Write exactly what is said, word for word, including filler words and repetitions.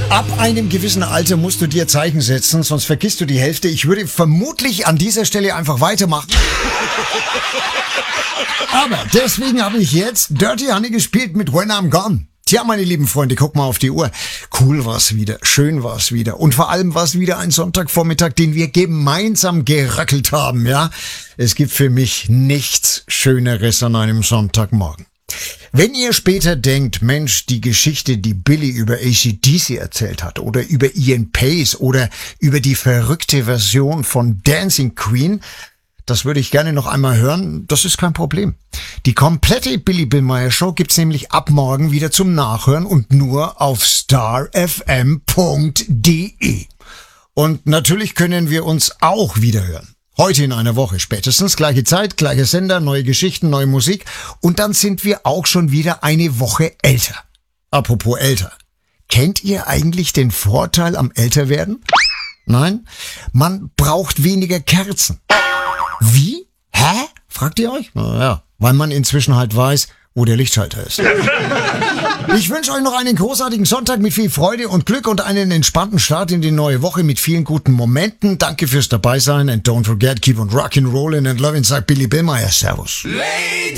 Ab einem gewissen Alter musst du dir Zeichen setzen, sonst vergisst du die Hälfte. Ich würde vermutlich an dieser Stelle einfach weitermachen. Aber deswegen habe ich jetzt Dirty Honey gespielt mit When I'm Gone. Tja, meine lieben Freunde, guck mal auf die Uhr. Cool war's wieder, schön war's wieder. Und vor allem war's wieder ein Sonntagvormittag, den wir gemeinsam geröckelt haben, ja. Es gibt für mich nichts Schöneres an einem Sonntagmorgen. Wenn ihr später denkt, Mensch, die Geschichte, die Billy über A C D C erzählt hat oder über Ian Pace oder über die verrückte Version von Dancing Queen, das würde ich gerne noch einmal hören, das ist kein Problem. Die komplette Billy Billmeyer Show gibt's nämlich ab morgen wieder zum Nachhören und nur auf star f m punkt d e. Und natürlich können wir uns auch wieder hören. Heute in einer Woche spätestens, gleiche Zeit, gleicher Sender, neue Geschichten, neue Musik und dann sind wir auch schon wieder eine Woche älter. Apropos älter. Kennt ihr eigentlich den Vorteil am Älterwerden? Nein? Man braucht weniger Kerzen. Wie? Hä? Fragt ihr euch? Naja, weil man inzwischen halt weiß, wo der Lichtschalter ist. Ich wünsche euch noch einen großartigen Sonntag mit viel Freude und Glück und einen entspannten Start in die neue Woche mit vielen guten Momenten. Danke fürs Dabeisein and don't forget, keep on rockin', rollin' and lovin', sagt Billy Billmeyer. Servus. Lady